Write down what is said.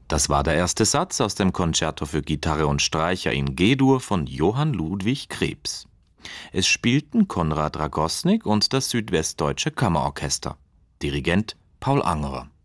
Das war der erste Satz aus dem Konzerto für Gitarre und Streicher in G-Dur von Johann Ludwig Krebs. Es spielten Konrad Ragosnik und das Südwestdeutsche Kammerorchester. Dirigent Paul Angerer.